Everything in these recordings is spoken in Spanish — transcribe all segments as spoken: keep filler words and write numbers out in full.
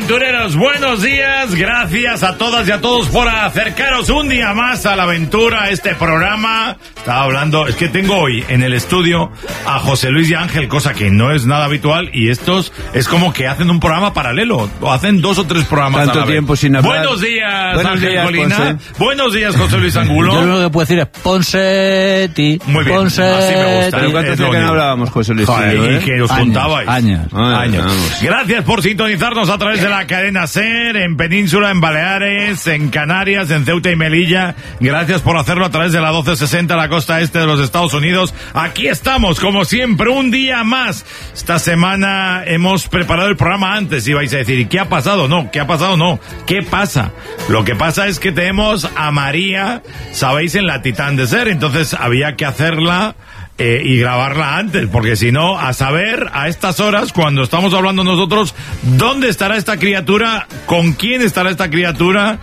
aventureros, buenos días. Gracias a todas y a todos por acercaros un día más a la aventura, a este programa. Estaba hablando, es que tengo hoy en el estudio a José Luis y Ángel, cosa que no es nada habitual, y estos es como que hacen un programa paralelo, o hacen dos o tres programas Tanto a la vez. tiempo sin hablar. Buenos días, Buenos Ángel días, Colina. Ponce. Buenos días, José Luis Angulo. Yo lo único que puedo decir es Ponsetti. Muy bien, Ponsetti. así me gusta. ¿Pero cuánto Es hace lo que no único. hablábamos, José Luis? Joder, Tío, y ¿eh? que os Años, juntabais. años. Ah, Años. vamos. Gracias por sintonizarnos a través de la cadena SER, en Península, en Baleares, en Canarias, en Ceuta y Melilla. Gracias por hacerlo a través de la doce sesenta, la costa este de los Estados Unidos. Aquí estamos, como siempre, un día más. Esta semana hemos preparado el programa antes y vais a decir, ¿y qué ha pasado? No, ¿qué ha pasado? No, ¿qué pasa? Lo que pasa es que tenemos a María, sabéis, en la Titán de SER, entonces había que hacerla Eh, y grabarla antes, porque si no, a saber a estas horas, cuando estamos hablando nosotros, dónde estará esta criatura, con quién estará esta criatura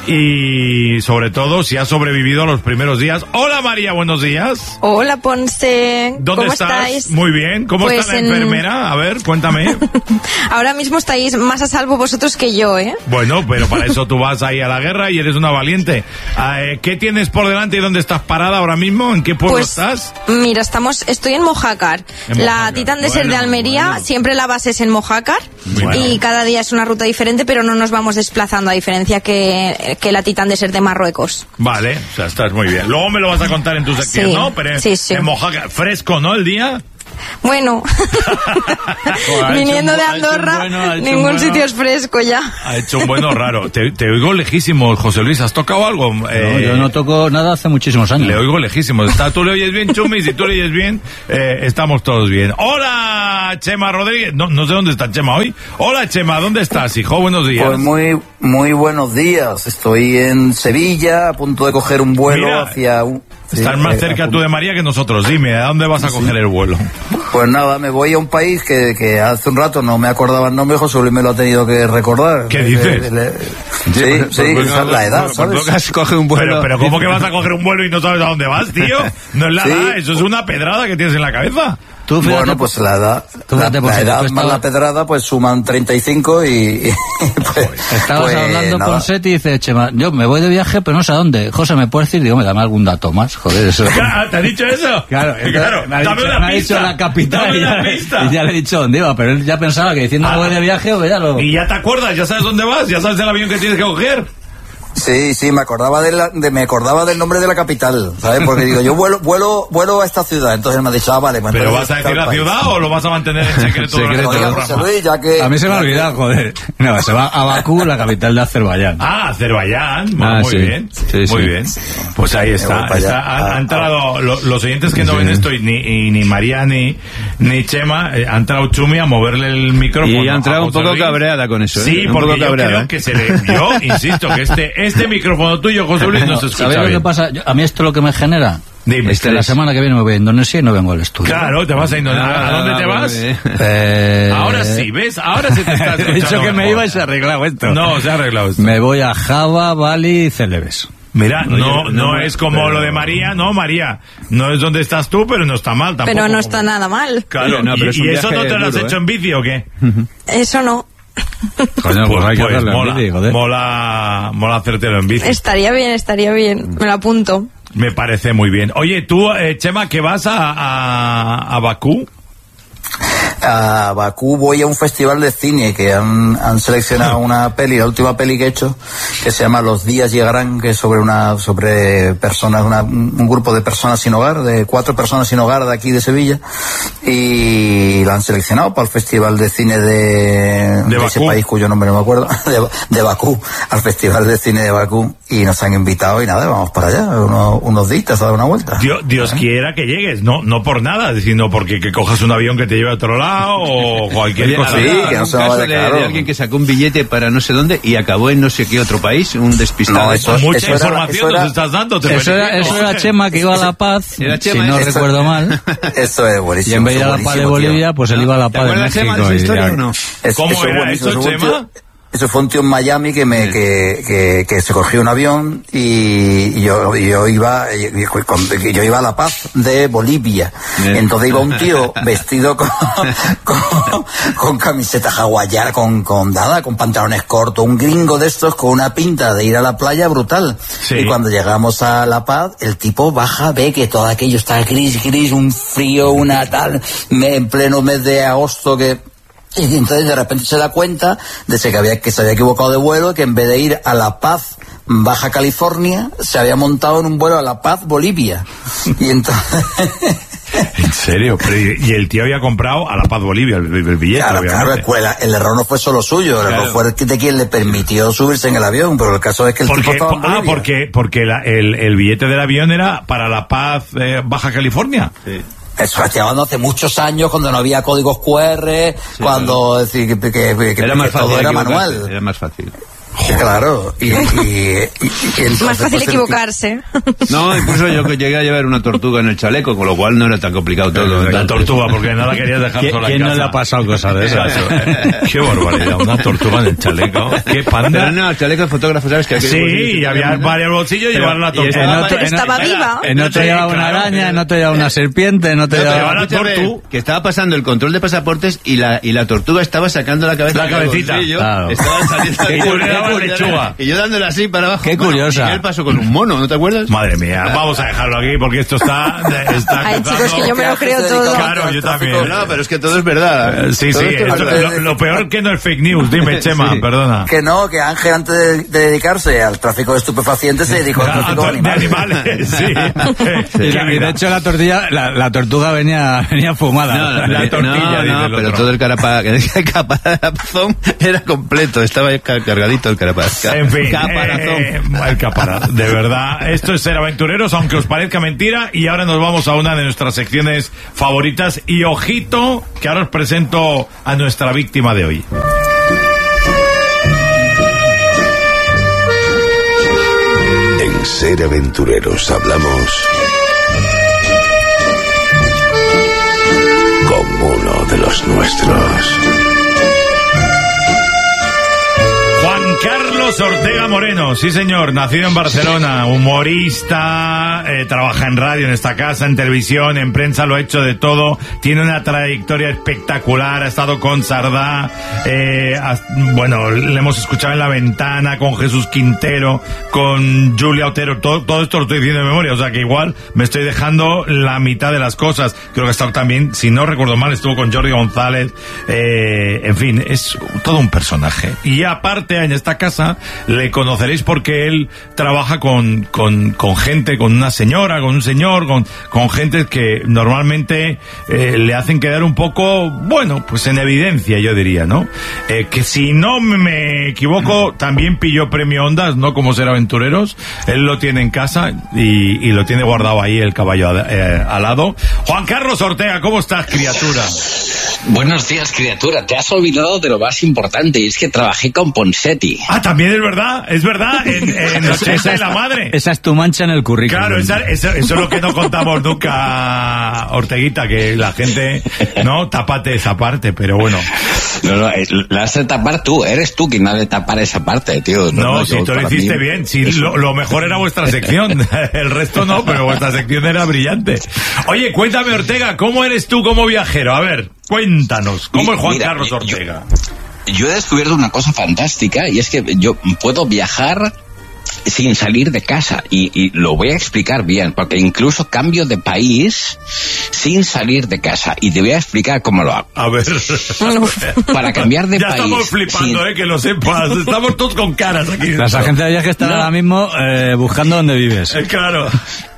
y sobre todo si ha sobrevivido a los primeros días. Hola María, buenos días. Hola Ponce, ¿Dónde ¿cómo estás? estáis? Muy bien. ¿Cómo Pues está la en- enfermera? A ver, cuéntame. Ahora mismo estáis más a salvo vosotros que yo, ¿eh? Bueno, pero para eso tú vas ahí a la guerra y eres una valiente. Eh, ¿Qué tienes por delante y dónde estás parada ahora mismo? ¿En qué pueblo Pues estás? mira, estamos, estoy en Mojácar. En La Mojácar. Titán de Ser Bueno, de Almería, bueno. siempre la base es en Mojácar. Bueno. Y cada día es una ruta diferente, pero no nos vamos desplazando, a diferencia que, que la Titán de Ser de Marruecos. Vale, o sea, estás muy bien. Luego me lo vas a contar en tu sección, Sí, ¿no? Pero sí, sí. en Mojácar, fresco, ¿no? El día. Bueno, ha hecho viniendo un de bu- ha hecho un Andorra, bueno, ha hecho un ningún bueno. sitio es fresco ya. Ha hecho un bueno raro. Te, te oigo lejísimo, José Luis. ¿Has tocado algo? No, Eh, yo no toco nada hace muchísimos años. Le oigo lejísimo. Está, tú le oyes bien, Chumi. Si tú le oyes bien, eh, estamos todos bien. Hola, Chema Rodríguez. No, no sé dónde está Chema hoy. Hola, Chema. ¿Dónde estás, hijo? Buenos días. Pues muy, muy buenos días. Estoy en Sevilla, a punto de coger un vuelo Mira, hacia... Un... Estás Sí, más eh, cerca a tú de María que nosotros. Dime, ¿a dónde vas a coger el vuelo? Pues nada, me voy a un país que, que hace un rato no me acordaba el nombre, José Luis me lo ha tenido que recordar. ¿Qué dices? Le- le- Sí, sí, esa es la edad, Por lo ¿sabes? que coge un vuelo. Pero, pero ¿cómo que vas a coger un vuelo y no sabes a dónde vas, tío? No es la Sí. edad, eso es una pedrada que tienes en la cabeza. Tú fíjate, Bueno, pues la edad, tú la, fíjate, pues, la si edad tú más estabas- la pedrada, pues suman treinta y cinco y... y pues, Estabas pues, hablando nada. con Seti y dice, Chema, yo me voy de viaje, pero no sé a dónde. José, ¿me puedes decir? Digo, me dame algún dato más. Joder, eso. Ah, ¿te ha dicho eso? Claro, entonces, claro. me ha, Dame dicho, una me ha pista. dicho la capital Dame y una ya, pista. y ya le he dicho dónde iba, pero él ya pensaba que diciendo Ah. me voy de viaje, pues ya lo... Y ya te acuerdas, ya sabes dónde vas, ya sabes el avión que tienes que coger. Sí, sí, me acordaba de, la, de me acordaba del nombre de la capital, ¿sabes? Porque digo, yo vuelo vuelo vuelo a esta ciudad, entonces él me ha dicho, ah, vale, pues ¿Pero entonces vas a decir está la el país. ciudad o lo vas a mantener en secreto? durante Secreto. todo el Oiga, José programa? Luis, ya que... A mí se me ha ya que- olvidado, joder. No, se va a Bakú, la capital de Azerbaiyán. Ah, Azerbaiyán. Ah, muy sí. bien. Sí, muy sí. bien. Pues ahí Me está. voy para está allá. han, Ah, han entrado lo- los oyentes que no Sí. ven esto, y ni, y ni María ni, ni Chema, eh, ha entrado Chumi a moverle el micrófono. Y ha entrado a un José poco Luis. cabreada con eso, ¿eh? Sí, Un porque poco yo cabreada, creo ¿eh? que se le... Yo insisto que este, este micrófono tuyo, José Luis, no se escucha ¿Sabéis lo bien. que pasa? Yo- a mí esto lo que me genera... Dime. Es que la semana que viene me voy a Indonesia y no vengo al estudio. Claro, te vas a Indonesia. ¿A dónde te vas? Eh, Ahora sí, ¿ves? Ahora sí te estás He escuchando dicho que me mejor. iba y se ha arreglado esto. No, se ha arreglado esto. Me voy a Java, Bali y Celebes. Mira, no, Oye, no no, es como pero- lo de María, no, María. No es donde estás tú, pero no está mal tampoco. Pero no está nada mal. Claro, No, pero ¿y, es un y eso no viaje te lo has duro, hecho ¿eh? en bici o qué? Eso no. Coño, pues hay que hacerlo en mola, bici, joder. mola, mola hacértelo en bici. Estaría bien, estaría bien. Me lo apunto. Me parece muy bien. Oye, tú, eh, Chema, que vas a, a, a Bakú. A Bakú voy a un festival de cine que han, han seleccionado una peli, la última peli que he hecho, que se llama Los días llegarán, que es sobre una sobre personas, una, un grupo de personas sin hogar, de cuatro personas sin hogar de aquí de Sevilla, y la han seleccionado para el festival de cine de, de ese Bakú. país cuyo nombre no me acuerdo, de, de Bakú, al festival de cine de Bakú, y nos han invitado y nada, vamos para allá, unos, unos días a dar una vuelta. Dios, Dios quiera que llegues, no, no por nada, sino porque que cojas un avión que te lleve a otro lado o cualquier Oye, cosa. sí, habrá que no un se me caso vaya de, claro. de alguien que sacó un billete para no sé dónde y acabó en no sé qué otro país, un despistado. No, eso- Mucha eso era- información eso era- nos estás dando. Te Eso era, felicito. eso era Chema, que iba a La Paz, Era Chema, si no eso- recuerdo mal. Eso es Y buenísimo. en vez de ir a eso La es Paz de buenísimo, tío. Bolivia, pues él iba a La ¿Te Paz de acuerdas, Chema, de México. esa y historia ya- o no? Es- ¿Cómo eso es era buenísimo, eso, es un tío- Chema? Eso fue un tío en Miami que me que, que, que se cogió un avión y, y yo, y yo iba yo, yo iba a La Paz de Bolivia. Bien. Entonces iba un tío vestido con, con, con camiseta hawaiana, con, con nada, con pantalones cortos, un gringo de estos con una pinta de ir a la playa brutal. Sí. Y cuando llegamos a La Paz, el tipo baja, ve que todo aquello está gris, gris, un frío, una tal, en pleno mes de agosto que... Y entonces de repente se da cuenta de que, había, que se había equivocado de vuelo, que en vez de ir a La Paz, Baja California, se había montado en un vuelo a La Paz, Bolivia. Y entonces... ¿En serio? Pero, y el tío había comprado a La Paz, Bolivia, el, el billete, claro, obviamente. Claro, el error no fue solo suyo, el claro. error fue de quien le permitió subirse en el avión, pero el caso es que el porque, tipo estaba en Bolivia. Ah, porque, porque la, el, el billete del avión era para La Paz, eh, Baja California. Sí. Eso hablando hace muchos años, cuando no había códigos cu erre, sí, cuando es decir, que, que, que, era que más todo fácil era manual. Era más fácil. Joder. Claro, y, y, y, y entonces, más fácil pues, equivocarse. No, incluso yo que llegué a llevar una tortuga en el chaleco, con lo cual no era tan complicado todo. La entonces, tortuga, porque nada querías dejar sola en casa. ¿Quién no le ha pasado cosas de esas? Qué barbaridad, una tortuga en el chaleco. Qué panda. Pero no, el chaleco de fotógrafo, ¿sabes? Que sí, y había varios bolsillos y llevaron la tortuga. En otro, pero estaba en, viva. En otro sí, llevaba claro, una araña, que... en otro llevaba una serpiente, en otro no, llevaba la tortuga. Que estaba pasando el control de pasaportes y la, y la tortuga estaba sacando la cabeza. La cabecita. Claro. Estaba saliendo. Y tú le dabas lechuga. Y yo dándole así para abajo. Qué curiosa. Bueno, y él pasó con un mono, ¿no te acuerdas? Madre mía, vamos a dejarlo aquí porque esto está... está Ay, chicos, que yo me lo creo todo. Claro, yo también. No, pero es que todo es verdad. Uh, sí, todo sí, esto, lo, lo peor que no es fake news. Dime, Chema, sí. Perdona. Que no, que Ángel antes de, de dedicarse al tráfico de estupefacientes se dedicó al tráfico de animales. De animales, sí. sí. Y, la, y de hecho la tortilla, la, la tortuga venía, venía fumada. No, la, la tortilla, no, no, pero todo el carapa, el caparazón era completo, estaba cargadito el caparazón. En fin, caparazón. Eh, el caparazón, de verdad. Esto es Ser Aventureros, aunque os parezca mentira. Y ahora nos vamos a una de nuestras secciones favoritas. Y ojito, que ahora os presento a nuestra víctima de hoy. En Ser Aventureros hablamos con uno de los nuestros. Juan Carlos Ortega Moreno, sí señor, nacido en Barcelona, humorista, eh, trabaja en radio en esta casa, en televisión, en prensa, lo ha hecho de todo, tiene una trayectoria espectacular, ha estado con Sardá, eh, ha, bueno, le hemos escuchado en La Ventana, con Jesús Quintero, con Julia Otero, todo, todo esto lo estoy diciendo de memoria, o sea que igual me estoy dejando la mitad de las cosas. Creo que ha estado también, si no recuerdo mal, estuvo con Jordi González, eh, en fin, es todo un personaje. Y aparte, en esta casa le conoceréis porque él trabaja con, con, con gente, con una señora, con un señor, con, con gente que normalmente eh, le hacen quedar un poco, bueno, pues en evidencia, yo diría, ¿no? Eh, que si no me equivoco, también pilló premio Ondas, no como Ser Aventureros, él lo tiene en casa y, y lo tiene guardado ahí el caballo eh, al lado. Juan Carlos Ortega, ¿cómo estás, criatura? Buenos días, criatura. Te has olvidado de lo más importante, y es que trabajé con Ponseti. Ah, también es verdad, es verdad, en, en Nochesa de la Madre. Esa es tu mancha en el currículum. Claro, esa, esa, eso es lo que no contamos nunca, Orteguita, que la gente, no, tápate esa parte, pero bueno. No, no, la has de tapar tú, eres tú quien ha de tapar esa parte, tío. No, no, no si tú lo hiciste mí, bien, si lo, lo mejor era vuestra sección, el resto no, pero vuestra sección era brillante. Oye, cuéntame, Ortega, ¿cómo eres tú como viajero? A ver, cuéntanos, ¿cómo es Juan Mira, Carlos Ortega? Yo, yo he descubierto una cosa fantástica, y es que yo puedo viajar sin salir de casa, y, y lo voy a explicar bien, porque incluso cambio de país sin salir de casa, y te voy a explicar cómo lo hago. A ver, para cambiar de ya país. Ya estamos flipando, sin... eh, que lo sepas, estamos todos con caras aquí. Las agencias de viajes están no. ahora mismo eh, buscando dónde vives. Eh, claro.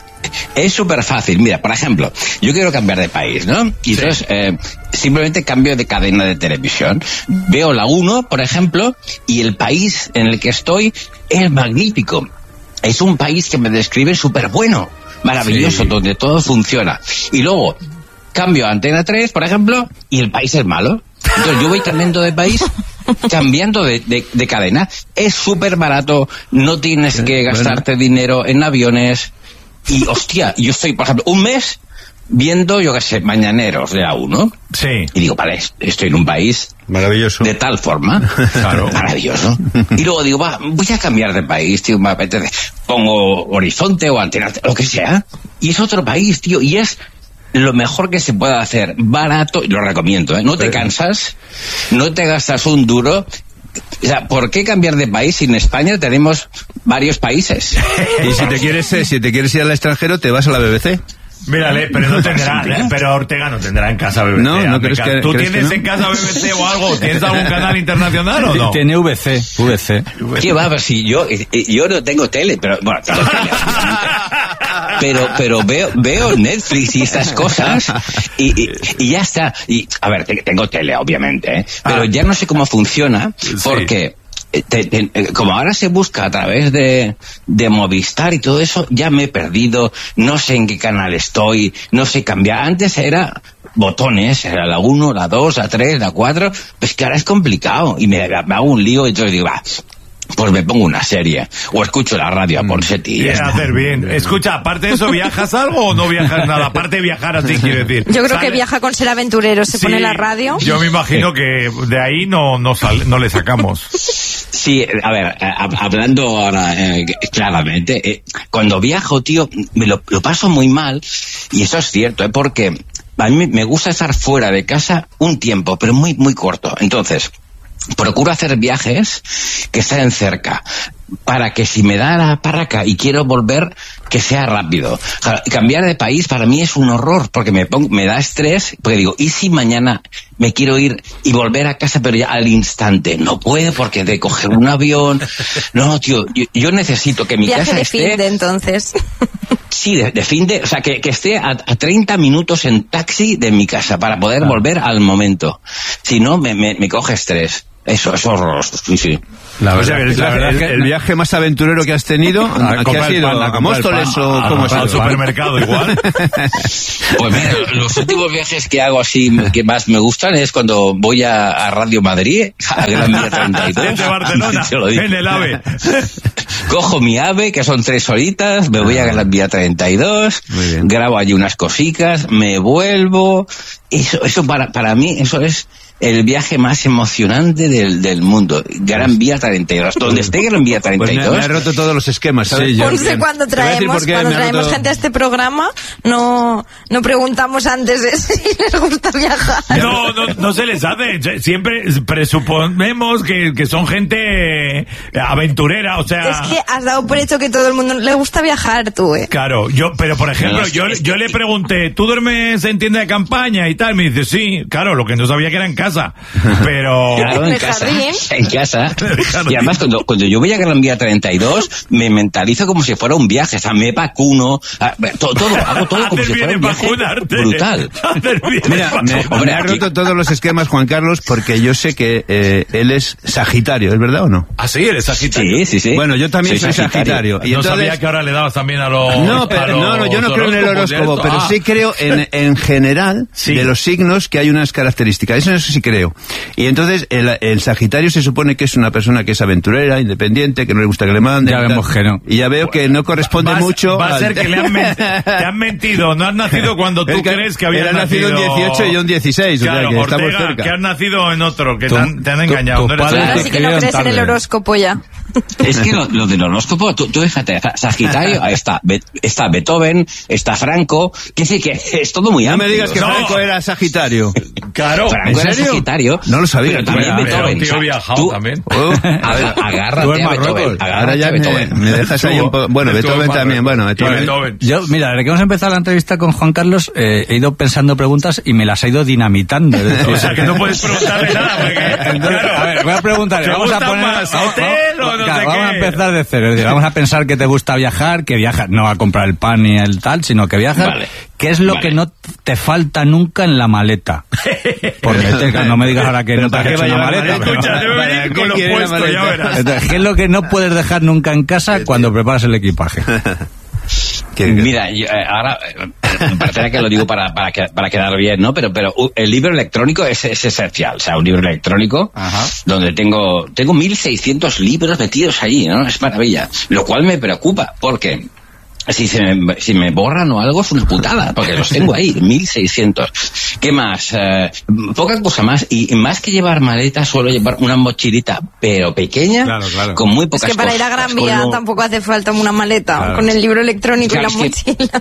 Es súper fácil. Mira, por ejemplo, yo quiero cambiar de país, ¿no? Y sí. entonces eh, simplemente cambio de cadena de televisión. Veo la uno, por ejemplo, y el país en el que estoy es magnífico. Es un país que me describe súper bueno, maravilloso, sí. donde todo funciona. Y luego cambio a Antena tres, por ejemplo, y el país es malo. Entonces yo voy cambiando de país, cambiando de, de, de cadena. Es súper barato, no tienes que gastarte bueno. dinero en aviones. Y, hostia, yo estoy, por ejemplo, un mes viendo, yo qué sé, mañaneros de la uno. Sí. Y digo, vale, estoy en un país Maravilloso. De tal forma. Claro. Maravilloso. Y luego digo, va, voy a cambiar de país, tío, me apetece. Pongo Horizonte o Antena, lo que sea. Y es otro país, tío, y es lo mejor que se puede hacer. Barato, y lo recomiendo, ¿eh? No te cansas, no te gastas un duro. O sea, ¿por qué cambiar de país si en España tenemos varios países? Y si te quieres, eh, si te quieres ir al extranjero, te vas a la B B C. Mírale, pero no tendrá, pero Ortega no tendrá en casa B B C. No, no crees que, ¿Tú ¿crees tienes que no? en casa B B C o algo? ¿Tienes algún canal internacional o no? Tiene V C, V C. ¿Qué va? Pues si yo, yo no tengo tele, pero bueno, tengo tele. Pero, pero veo, veo Netflix y estas cosas y, y, y ya está. Y, a ver, tengo tele, obviamente, ¿eh? Pero ah. ya no sé cómo funciona porque... Te, te, como ahora se busca a través de, de Movistar y todo eso, ya me he perdido, no sé en qué canal estoy, no sé cambiar. Antes era botones, era la uno, la dos, la tres, la cuatro, pues que ahora es complicado y me, me hago un lío y entonces digo, va, pues me pongo una serie o escucho la radio a Ponseti. Bien, hacer bien. Escucha, aparte de eso, ¿viajas algo o no viajas nada? Aparte de viajar así, quiero decir. Yo creo ¿Sale? que viaja con ser aventurero, se Sí, pone la radio. Yo me imagino que de ahí no, no, sale, no le sacamos. Sí, a ver, a, hablando ahora eh, claramente, eh, cuando viajo, tío, me lo, lo paso muy mal, y eso es cierto, eh, porque a mí me gusta estar fuera de casa un tiempo, pero muy, muy corto. Entonces, procuro hacer viajes que estén cerca, para que si me da la parraca y quiero volver, que sea rápido. Claro, cambiar de país para mí es un horror, porque me pongo, me da estrés, porque digo, ¿y si mañana me quiero ir y volver a casa, pero ya al instante? No puedo, porque de coger un avión... No, tío, yo, yo necesito que mi Viaje casa de esté... fin de entonces. Sí, de, de fin de... O sea, que, que esté a, a treinta minutos en taxi de mi casa para poder ah. volver al momento. Si no, me, me, me coge estrés. Eso, es horroroso, sí, sí. La verdad, o sea, el, la verdad el, el viaje más aventurero que has tenido, ¿a qué ha sido? ¿A Móstoles o cómo ha sido? Al supermercado igual. Pues mira, los últimos viajes que hago así, que más me gustan, es cuando voy a, a Radio Madrid, a Gran Vía treinta y dos. Desde Barcelona, en el AVE. Cojo mi AVE, que son tres horitas, me voy a Gran Vía treinta y dos, grabo allí unas cositas, me vuelvo. Eso, eso para, para mí, eso es el viaje más emocionante del, del mundo. Gran Vía treinta y dos. Donde esté Gran Vía treinta y dos. Pues me, me ha roto todos los esquemas, ¿sabes? Sí, Ponce, cuando traemos, cuando traemos roto... gente a este programa, no, no preguntamos antes de si les gusta viajar. No, no, no se les hace. Siempre presuponemos que, que son gente aventurera, o sea... Es que has dado por hecho que todo el mundo le gusta viajar, tú, ¿eh? Claro, yo, pero por ejemplo, no, yo, yo le pregunté, ¿tú duermes en tienda de campaña y tal? Me dice, sí, claro, lo que no sabía que era en casa. Pero... Claro, en casa. En casa. Y además, cuando, cuando yo voy a Gran Vía treinta y dos, me mentalizo como si fuera un viaje. O sea, me vacuno, todo, todo hago todo como si fuera un viaje brutal. Mira, me, Hombre, me ha roto aquí... todos los esquemas, Juan Carlos, porque yo sé que eh, él es Sagitario, ¿es verdad o no? Ah, sí, eres Sagitario. Sí, sí, sí. Bueno, yo también soy, soy Sagitario. Sagitario. Y no entonces... sabía que ahora le dabas también a los... No, pero, a los no, no, yo no creo en el horóscopo, pero ah. sí creo en, en general sí. de los signos que hay unas características. Eso, eso sí creo. Y entonces el, el Sagitario se supone que es una persona que es aventurera, independiente, que no le gusta que le manden. Ya vemos que no. Y ya veo que no corresponde vas, mucho. Va a al... ser que le han men- te han mentido. No has nacido cuando tú que crees que habías nacido. nacido en dieciocho y yo en dieciséis. Claro, o sea, que Ortega, estamos cerca. Que has nacido en otro, que tu, te, han, te han engañado. Tu, tu no Ahora sí que no crees tarde. En el horóscopo ya. Es que lo, lo del horóscopo, tú, tú fíjate, Sagitario, está, está Beethoven, está Franco, que sí que es todo muy amplio. No me digas que no. Franco era Sagitario. Claro, Franco era Sagitario. No lo sabía. Pero también Mira, Beethoven. Tío, o sea, viajado tú, también. Oh, a ver, agárrate a Beethoven. Ahora ya a Beethoven. Me, me dejas ahí un poco. Bueno, Beethoven también. Bueno, Beethoven. Beethoven. Yo, mira, desde que hemos empezado la entrevista con Juan Carlos, eh, he ido pensando preguntas y me las he ido dinamitando. O sea, que no puedes preguntarle nada. Porque, Entonces, claro, a ver, voy a preguntarle. Vamos a poner. Más, Vamos, hotel, vamos, o no claro, sé vamos qué. a empezar de cero. Es decir, vamos a pensar que te gusta viajar, que viajas no a comprar el pan ni el tal, sino que viajas. Vale. ¿Qué es lo Vale. que no te falta nunca en la maleta? Porque te, no me digas ahora que no te has hecho una maleta. Escucha, debe ¿Para venir qué con lo quiere la puesto, ya maleta? verás. Entonces, ¿qué es lo que no puedes dejar nunca en casa cuando preparas el equipaje? Mira, yo, eh, ahora eh, me parece que lo digo para, para, que, para quedar bien, ¿no? Pero, pero uh, el libro electrónico es, es esencial, o sea, un libro electrónico Ajá. donde tengo tengo mil seiscientos libros metidos allí, ¿no? Es maravilla, lo cual me preocupa porque si se me, si me borran o algo es una putada, porque los tengo ahí, mil seiscientos. ¿Qué más? Eh, poca cosa más, y más que llevar maletas suelo llevar una mochilita, pero pequeña, claro, claro. con muy pocas cosas. Es que para cosas. ir a Gran Vía Como... tampoco hace falta una maleta, claro. Con el libro electrónico claro, y la mochila.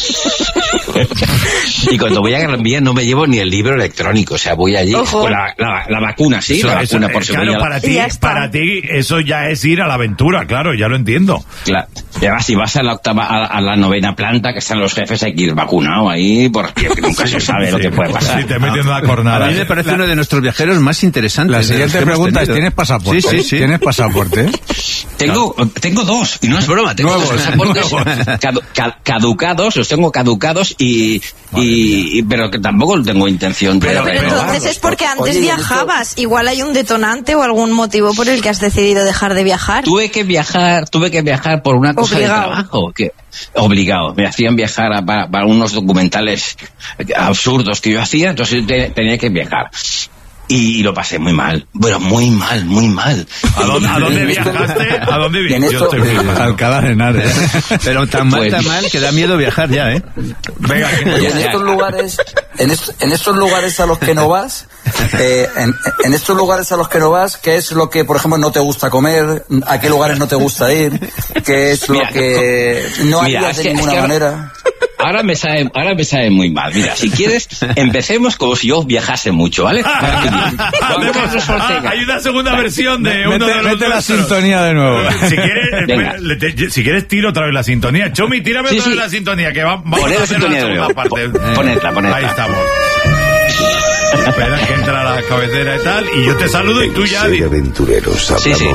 Y cuando voy a Gran Vía no me llevo ni el libro electrónico, o sea, voy allí Ojo. con la, la, la vacuna, sí, eso, la eso, vacuna por si claro, para ti, para ti eso ya es ir a la aventura, claro, ya lo entiendo. Claro. Y además, si vas a la octava, a, a la novena planta, que están los jefes, hay que ir vacunado ahí, porque nunca se sabe sí, lo que puede pasar. Sí, te metiendo la cornada. A mí me parece la, uno de nuestros viajeros más interesantes. La siguiente pregunta es, ¿tienes pasaporte? Sí, sí, sí. ¿Tienes pasaporte? Tengo, claro. tengo dos, y no es broma, tengo nuevos, dos pasaportes cadu, caducados, los tengo caducados y, y, y pero que tampoco tengo intención de... Pero, pero entonces es porque antes Oye, viajabas, esto... igual hay un detonante o algún motivo por el que has decidido dejar de viajar. Tuve que viajar, tuve que viajar por una cosa Obligado. de trabajo, que obligado, me hacían viajar a, para, para unos documentales absurdos que yo hacía, entonces te, tenía que viajar. Y lo pasé muy mal, bueno, muy mal, muy mal. ¿A dónde, ¿a dónde viajaste? ¿A dónde viajaste? Alcalá de Henares. Pero tan mal, pues, tan mal que da miedo viajar ya, ¿eh? Venga, Oye, en estos lugares, en, est en estos lugares a los que no vas, eh, en, en estos lugares a los que no vas, ¿qué es lo que, por ejemplo, no te gusta comer? ¿A qué lugares no te gusta ir? ¿Qué es lo mira, que no harías mira, de que, ninguna es que manera? Ahora... Ahora me sabe, ahora me sabe muy mal. Mira, si quieres, empecemos como si yo viajase mucho, ¿vale? Ah, hay una segunda versión de mete, uno de los mete la sintonía de nuevo. Si quieres, espera, te, si quieres tiro otra vez la sintonía. Chomi, tírame sí, otra vez sí. la sintonía, que va, vamos Poner a hacer la segunda parte. Ponedla, ponedla. Ahí estamos. Espera que entra la cabecera y tal, y yo te saludo y tú ya... Soy aventureros, hablamos... Sí, sí.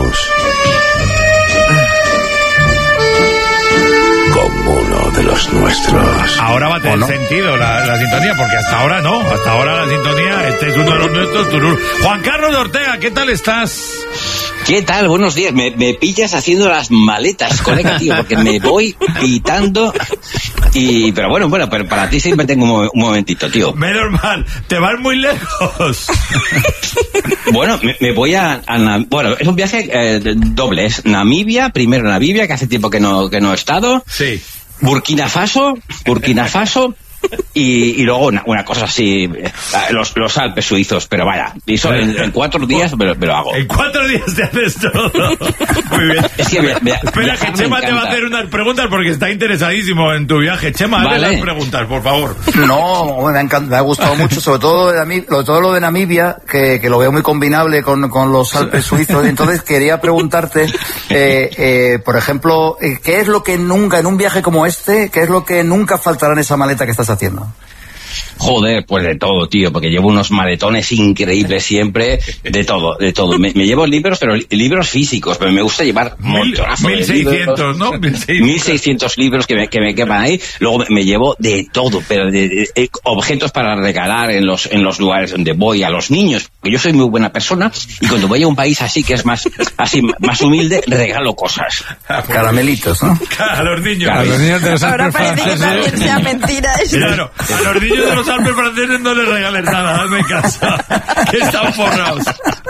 Como uno de los nuestros. Ahora va a tener no? sentido la, la sintonía, porque hasta ahora no. Hasta ahora la sintonía, este es uno de los nuestros. Turur. Juan Carlos de Ortega, ¿qué tal estás? ¿Qué tal? Buenos días. Me, me pillas haciendo las maletas, colega, tío, porque me voy pitando. Y, pero bueno, bueno, pero para ti siempre tengo un, un momentito, tío. Menos mal, te vas muy lejos. Bueno, me, me voy a, a... Bueno, es un viaje eh, doble. Es Namibia, primero Namibia, que hace tiempo que no, que no he estado. Sí. Burkina Faso, Burkina Faso. Y, y luego una, una cosa así, los, los Alpes suizos, pero vaya, y eso en, en cuatro días me lo, me lo hago. En cuatro días te haces todo. Muy bien. Es que me, me, Espera, que Chema te va a hacer unas preguntas porque está interesadísimo en tu viaje. Chema, vale. Hazle las preguntas, por favor. No, me ha, encantado, me ha gustado mucho, sobre todo, de Namibia, todo lo de Namibia, que, que lo veo muy combinable con, con los Alpes suizos. Entonces quería preguntarte, eh, eh, por ejemplo, ¿qué es lo que nunca, en un viaje como este, qué es lo que nunca faltará en esa maleta que estás haciendo? Joder, pues de todo, tío, porque llevo unos maletones increíbles siempre, de todo, de todo. Me, me llevo libros, pero li libros físicos, pero me gusta llevar montonazo mil seiscientos, ¿no? mil seiscientos libros que me, que me queman ahí. Luego me, me llevo de todo, pero de, de, de objetos para regalar en los, en los lugares donde voy a los niños, porque yo soy muy buena persona y cuando voy a un país así que es más, así, más humilde, regalo cosas. Caramelitos, ¿no? A los niños. A los niños de los Ahora parece que también sea mentira esto. Claro, a los niños de los Alpes franceses no les regales nada, hazme casa, que están forrados.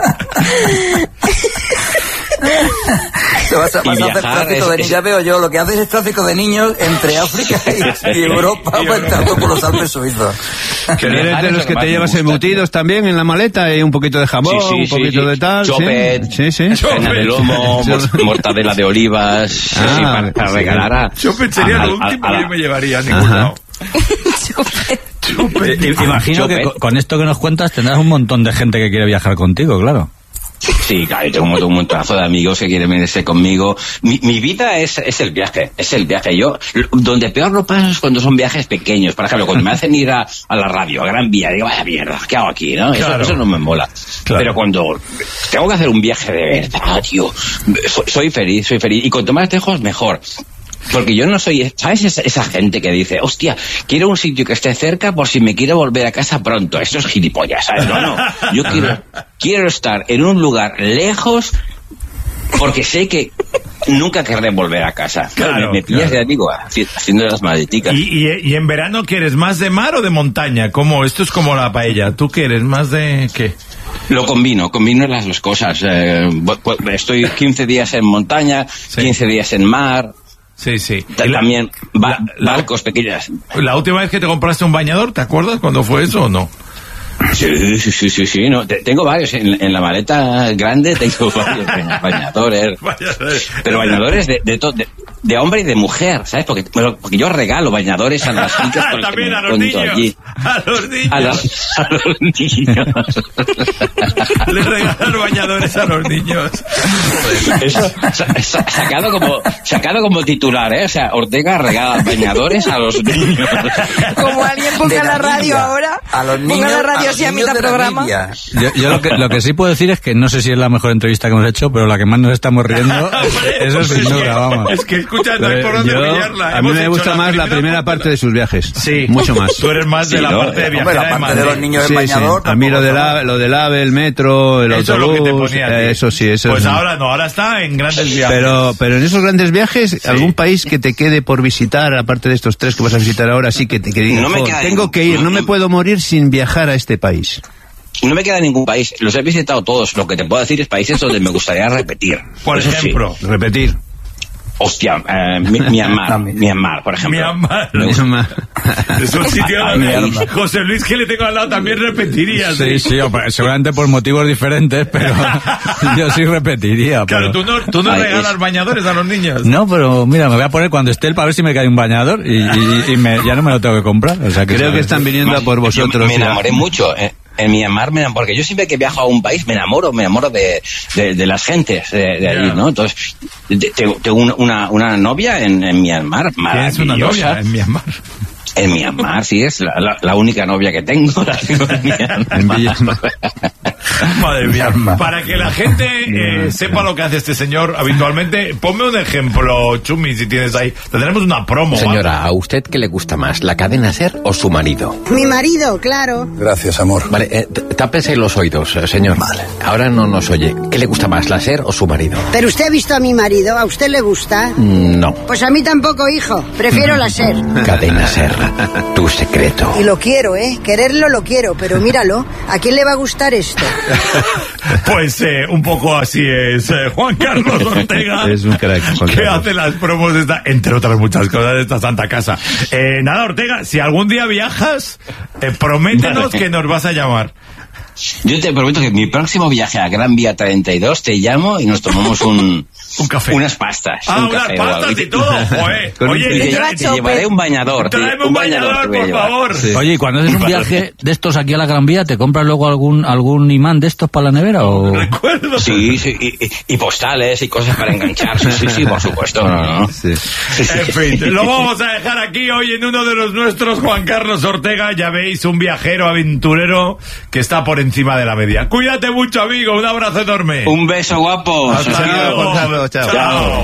Te vas a, vas a hacer tráfico de niños, ya veo yo, lo que haces es tráfico de niños entre África y, y Europa, entrando por los Alpes suizos. Que eres de los que te llevas embutidos también en la maleta, y un poquito de jamón, sí, sí, un poquito sí, de tal. Chopet, sí, sí. Cena de lomo, mortadela de olivas, ah, sí, para, para regalar a... Chopet sería a, lo último a, a, que yo me llevaría a ningún lado. Chopet. Imagino Chopet. que con esto que nos cuentas tendrás un montón de gente que quiere viajar contigo, claro. Sí, claro, yo tengo un montonazo de amigos que quieren venirse conmigo. Mi, mi vida es, es el viaje, es el viaje. Yo, donde peor lo paso es cuando son viajes pequeños. Por ejemplo, cuando me hacen ir a, a la radio, a Gran Vía, digo, vaya mierda, ¿qué hago aquí? ¿No? Claro. Eso, eso no me mola. Claro. Pero cuando tengo que hacer un viaje de verdad, tío, soy, soy feliz, soy feliz. Y cuanto más lejos, mejor. Porque yo no soy, ¿sabes? Esa, esa gente que dice, hostia, quiero un sitio que esté cerca por si me quiero volver a casa pronto. Esto es gilipollas, ¿sabes? No, no. Yo quiero, quiero estar en un lugar lejos porque sé que nunca querré volver a casa. Claro, me, me pillas, claro. ya digo, haciendo las maleticas. ¿Y, y, ¿Y en verano quieres más de mar o de montaña? ¿Cómo? Esto es como la paella. ¿Tú quieres más de qué? Lo combino, combino las dos cosas. Eh, estoy quince días en montaña, sí. quince días en mar. Sí, sí. También la, la, barcos pequeños. La última vez que te compraste un bañador, ¿te acuerdas cuándo fue eso o no? Sí, sí, sí, sí, sí, no, tengo varios, en, en la maleta grande tengo varios bañadores, pero bañadores de, de, to, de, de hombre y de mujer, ¿sabes? Porque, porque yo regalo bañadores a las chicas con las que me a los niños, allí. A los niños. A los, a los niños. Le regalan bañadores a los niños. Eso, sacado como, sacado como titular, ¿eh? O sea, Ortega regala bañadores a los niños. Como alguien ponga la radio ahora, a los niños, ponga la radio así a mitad programa. Yo, yo lo, que, lo que sí puedo decir es que no sé si es la mejor entrevista que hemos hecho, pero la que más nos estamos riendo, eso sin duda, vamos. Es que escucha, no hay por dónde pillarla. A mí me gusta más la primera parte de sus viajes. Sí. Mucho más. Tú eres más de sí, la ¿no? parte de viajar. Hombre, la parte de los niños sí, en bañador. Sí. A mí lo del ave, lo del ave, el metro, el eso autobús, es lo que te ponía a ti. Eso sí, eso Pues es. ahora no, ahora está en grandes viajes. Pero, pero en esos grandes viajes, sí. algún país que te quede por visitar, aparte de estos tres que vas a visitar ahora, sí que te que digas, no me oh, queda tengo ningún, que ir, no, no me puedo morir sin viajar a este país. No me queda ningún país, los he visitado todos. Lo que te puedo decir es países donde me gustaría repetir. Por Eso ejemplo, sí. Repetir. Hostia, eh, Myanmar, Myanmar, por ejemplo. Myanmar. Myanmar. Es un sitio donde José Luis, que le tengo al lado, también repetiría. Sí, sí, seguramente por motivos diferentes, pero yo sí repetiría. Claro, pero... tú no, tú no Ay, regalas es... bañadores a los niños. No, pero mira, me voy a poner cuando esté el para ver si me cae un bañador y, y, y me, ya no me lo tengo que comprar. O sea que Creo sabes. que están viniendo a por vosotros. Yo me enamoré ya. mucho, eh. En Myanmar, me, porque yo siempre que viajo a un país me enamoro, me enamoro de, de, de las gentes de, de allí, yeah. ¿no? Entonces, tengo, tengo una, una novia en, en Myanmar, maravillosa. ¿Tienes una novia en Myanmar? En Myanmar, sí, es la, la, la única novia que tengo. La tengo en Myanmar. Madre mía. Para que la gente eh, sepa lo que hace este señor habitualmente, ponme un ejemplo, Chumi, si tienes ahí. Tendremos una promo. Señora, ¿vale? ¿A usted qué le gusta más, la cadena SER o su marido? Mi marido, claro. Gracias, amor. Vale, eh, tápese los oídos, señor. Vale. Ahora no nos oye. ¿Qué le gusta más, la SER o su marido? Pero usted ha visto a mi marido, ¿a usted le gusta? Mm, no. Pues a mí tampoco, hijo. Prefiero la SER. Cadena SER, tu secreto. Y lo quiero, ¿eh? Quererlo lo quiero, pero míralo, ¿a quién le va a gustar esto? Pues eh, un poco así es eh, Juan Carlos Ortega. Es un crack, Juan que Carlos. hace las promos de esta, entre otras muchas cosas, de esta santa casa. Eh, nada, Ortega, si algún día viajas, eh, prométenos que nos vas a llamar. Yo te prometo que mi próximo viaje a Gran Vía treinta y dos te llamo y nos tomamos un... un café. Unas pastas. Ah, un unas café, pastas y todo, joder. Oye, y te, te, te llevaré un bañador. Tráeme un, un bañador, bañador por favor. Sí. Oye, ¿y cuando haces un viaje de estos aquí a la Gran Vía, te compras luego algún algún imán de estos para la nevera o...? Recuerdo. Sí, sí, y, y, y postales y cosas para enganchar. Sí, sí, sí, por supuesto. No, no. Sí. En fin, lo vamos a dejar aquí hoy en uno de los nuestros, Juan Carlos Ortega. Ya veis, un viajero aventurero que está por encima de la media. Cuídate mucho, amigo. Un abrazo enorme. Un beso, guapo. Hasta Chao, luego. chao, chao. Chao.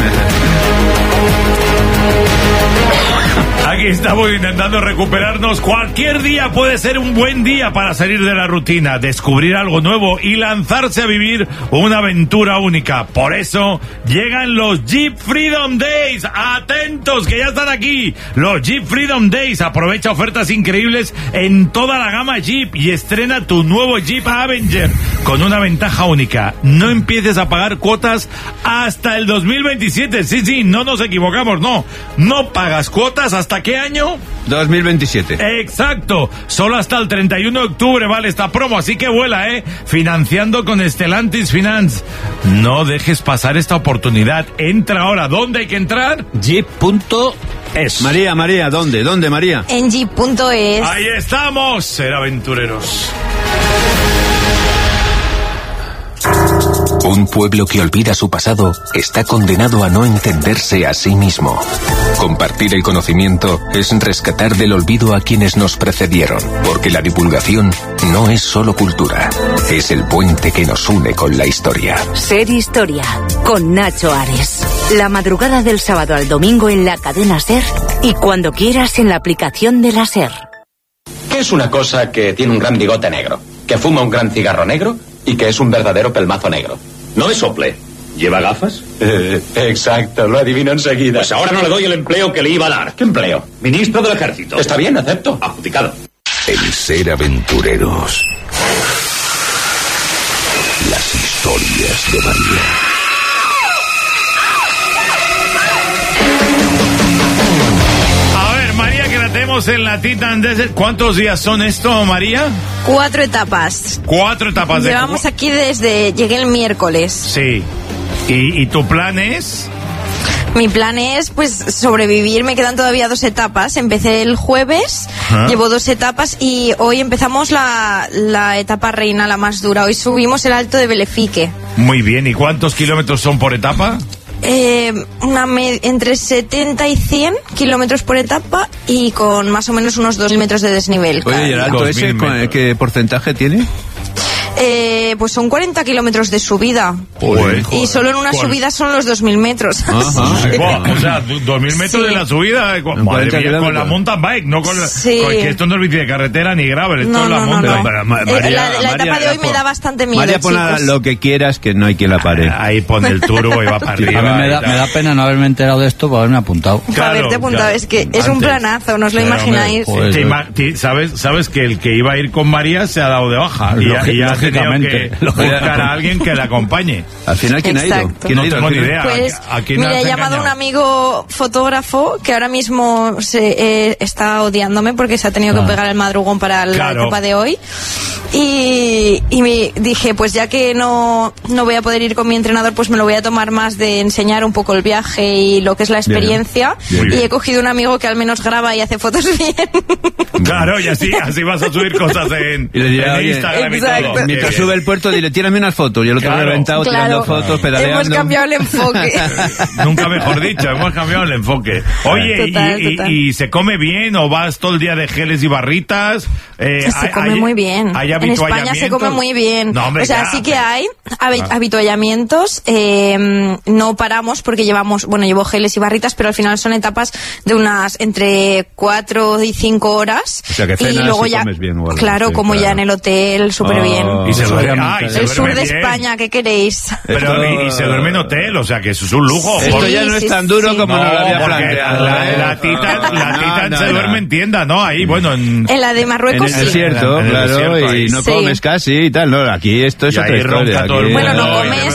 Aquí estamos intentando recuperarnos. Cualquier día puede ser un buen día para salir de la rutina, descubrir algo nuevo y lanzarse a vivir una aventura única. Por eso llegan los Jeep Freedom Days. Atentos, que ya están aquí. Los Jeep Freedom Days. Aprovecha ofertas increíbles en toda la gama Jeep y estrena tu nuevo Jeep Avenger con una ventaja única. No empieces a pagar cuotas hasta el dos mil veintisiete. Sí, sí, no nos equivocamos, no. No pagas cuotas hasta ¿qué año? dos mil veintisiete. Exacto. Solo hasta el treinta y uno de octubre vale esta promo, así que vuela, ¿eh? Financiando con Stellantis Finance. No dejes pasar esta oportunidad. Entra ahora. ¿Dónde hay que entrar? Jeep punto es. María, María, ¿dónde? ¿Dónde, María? En jeep punto es. Ahí estamos, ser aventureros. Un pueblo que olvida su pasado está condenado a no entenderse a sí mismo. Compartir el conocimiento es rescatar del olvido a quienes nos precedieron, porque la divulgación no es solo cultura, es el puente que nos une con la historia. Ser Historia, con Nacho Ares. La madrugada del sábado al domingo en la cadena SER y cuando quieras en la aplicación de la SER. ¿Qué es una cosa que tiene un gran bigote negro, que fuma un gran cigarro negro y que es un verdadero pelmazo negro? No es sople. ¿Lleva gafas? Eh, exacto, lo adivino enseguida. Pues ahora no le doy el empleo que le iba a dar. ¿Qué empleo? Ministro del Ejército. Está bien, acepto. Adjudicado. El ser aventureros. Las historias de María. estamos en la Titan Desert. ¿Cuántos días son esto, María? Cuatro etapas. Cuatro etapas. De... Llevamos aquí desde... Llegué el miércoles. Sí. ¿Y, y tu plan es...? Mi plan es, pues, sobrevivir. Me quedan todavía dos etapas. Empecé el jueves, ¿ah? Llevo dos etapas y hoy empezamos la, la etapa reina, la más dura. Hoy subimos el Alto de Belefique. Muy bien. ¿Y cuántos kilómetros son por etapa? Eh, una me- entre setenta y cien kilómetros por etapa y con más o menos unos dos mil metros de desnivel. Oye, ¿y el Alto ese qué porcentaje tiene? Eh, pues son cuarenta kilómetros de subida. Joder, joder. Y solo en una ¿Cuál? subida son los dos mil metros. Ajá. Wow, o sea, dos mil metros sí. de la subida. Con, madre mía, con la mountain bike, no con la... Sí. Con, que esto no es bici de carretera ni gravel, esto no, es la no, mountain no, bike. no. María, la, la María, etapa de hoy me da bastante miedo, María, pon chicos. lo que quieras, que no hay quien la pare. Ahí pone el turbo y va para arriba. A mí me da, me da pena no haberme enterado de esto para haberme apuntado. Claro, para haberte apuntado, claro. Es que es Antes. un planazo, no os lo Pero, imagináis. Hombre, te ima- te, ¿sabes, sabes que el que iba a ir con María se ha dado de baja y, ya, y ya ha tenido que buscar a alguien que la acompañe. Al final, ¿quién Exacto. ha ido? ¿Quién no ha ido? tengo ni idea. Pues, ¿A, a quién mira, he llamado a un amigo fotógrafo que ahora mismo se eh, está odiándome porque se ha tenido ah. que pegar el madrugón para la claro. etapa de hoy. Y, y me dije, pues ya que no, no voy a poder ir con mi entrenador, pues me lo voy a tomar más de enseñar un poco el viaje y lo que es la experiencia. Bien, bien, bien. Y he cogido un amigo que al menos graba y hace fotos bien. Claro, y así, así vas a subir cosas en, y le dirá, en Instagram exacto. y todo. Mientras sube el puerto, dile, tírame unas fotos. Y el otro claro. reventado claro. tirando fotos, pedaleando. Hemos cambiado el enfoque. Nunca mejor dicho, hemos cambiado el enfoque. Oye, total, y, total. Y, ¿y se come bien o vas todo el día de geles y barritas? Eh, se hay, come hay, muy bien. ¿Hay en España se come muy bien. No, hombre, o sea, ya, sí que hay hab- habituallamientos. Eh, no paramos porque llevamos, bueno, llevo geles y barritas, pero al final son etapas de unas entre cuatro y cinco horas. O sea, que cenas y luego y ya, comes bien. Bueno, claro, sí, como claro. ya en el hotel, súper oh, bien. Y se duerme, ah, y se el duerme sur de bien. España, ¿qué queréis? Pero Esto... y, y se duerme en hotel, o sea, que eso es un lujo. Esto por... ya no sí, es tan sí, duro sí. como no, no lo había planteado. La, la Titan, la Titan no, no, se no. duerme en tienda, ¿no? Ahí, bueno, en... En la de Marruecos en el sí. desierto, en el claro, desierto, y no sí. comes casi y tal. No, aquí esto es y otra historia. Todo el bueno, no mundo, comes,